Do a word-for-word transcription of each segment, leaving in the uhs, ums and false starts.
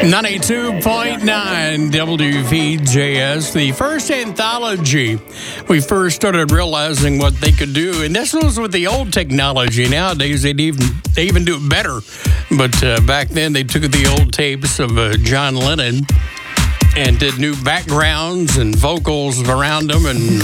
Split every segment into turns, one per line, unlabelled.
ninety-two point nine W V J S, the first anthology. We first started realizing what they could do, and this was with the old technology. Nowadays, they'd even, they even do it better. But uh, back then, they took the old tapes of uh, John Lennon and did new backgrounds and vocals around them, and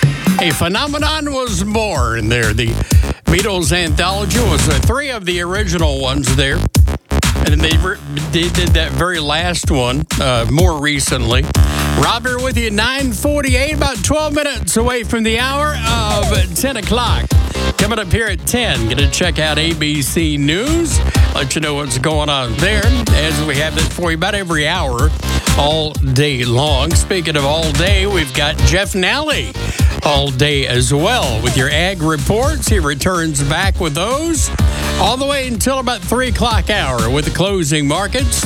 a phenomenon was born there. The Beatles anthology was uh, three of the original ones there. And then they, re- they did that very last one uh, more recently. Robert with you, nine forty-eight, about twelve minutes away from the hour of ten o'clock. Coming up here at ten, going to check out A B C News, let you know what's going on there, as we have this for you about every hour, all day long. Speaking of all day, we've got Jeff Nally all day as well with your ag reports. He returns back with those all the way until about three o'clock hour with the closing markets.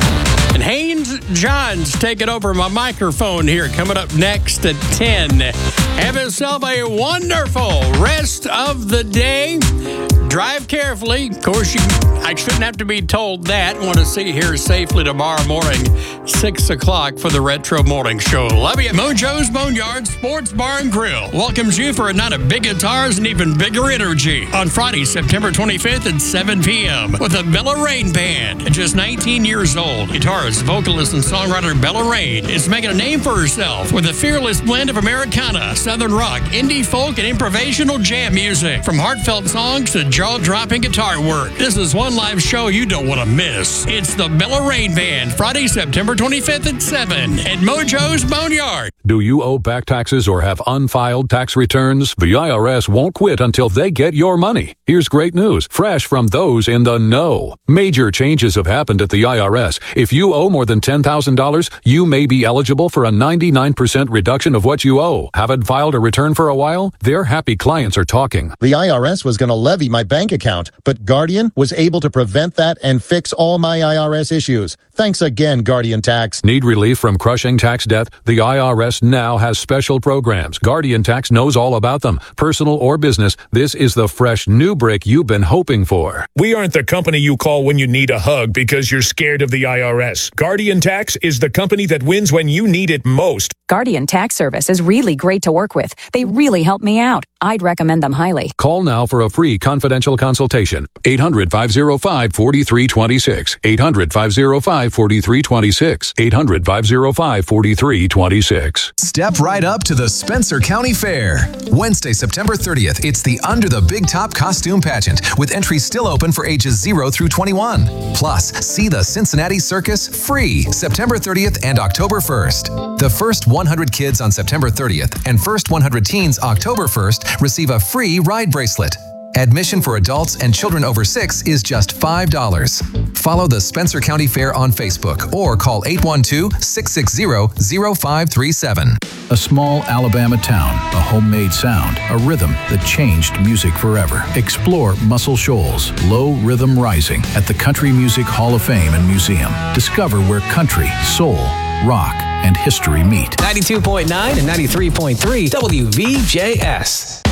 And Haynes Johns taking over my microphone here, coming up next at ten. Have yourself a wonderful rest of the day. Drive carefully. Of course, you, I shouldn't have to be told that. Want to see you here safely tomorrow morning, six o'clock for the Retro Morning Show. Love you. Mojo's Boneyard Sports Bar and Grill welcomes you for a night of big guitars and even bigger energy on Friday, September twenty-fifth at seven p.m. with the Bella Rain Band. At just nineteen years old, guitarist, vocalist, and songwriter Bella Rain is making a name for herself with a fearless blend of Americana, Southern rock, indie folk, and improvisational jam music. From heartfelt songs to jaw-dropping guitar work, this is one live show you don't want to miss. It's the Bella Rain Band, Friday, September twenty-fifth at seven at Mojo's Boneyard.
Do you owe back taxes or have unfiled tax returns? The I R S won't quit until they get your money. Here's great news, fresh from those in the know. Major changes have happened at the I R S. If you owe more than ten thousand dollars, you may be eligible for a ninety-nine percent reduction of what you owe. Haven't filed a return for a while? Their happy clients are talking.
The I R S was going to levy my bank account, but Guardian was able to prevent that and fix all my I R S issues. Thanks again, Guardian Tax.
Need relief from crushing tax debt? The I R S now has special programs. Guardian Tax knows all about them. Personal or business, this is the fresh new break you've been hoping for.
We aren't the company you call when you need a hug because you're scared of the I R S. Guardian Tax is the company that wins when you need it most.
Guardian Tax Service is really great to work with. They really help me out. I'd recommend them highly.
Call now for a free confidential consultation. eight hundred, five oh five, four three two six. eight hundred, five oh five, four three two six. eight hundred, five oh five, four three two six.
Step right up to the Spencer County Fair. Wednesday, September thirtieth, it's the Under the Big Top Costume Pageant, with entries still open for ages zero through twenty-one. Plus, see the Cincinnati Circus free September thirtieth and October first. The first one hundred kids on September thirtieth and first one hundred teens October first receive a free ride bracelet. Admission for adults and children over six is just five dollars. Follow the Spencer County Fair on Facebook or call eight one two, six six zero, zero five three seven.
A small Alabama town, a homemade sound, a rhythm that changed music forever. Explore Muscle Shoals, Low Rhythm Rising at the Country Music Hall of Fame and Museum. Discover where country, soul, rock, and history meet.
ninety-two point nine and ninety-three point three W V J S.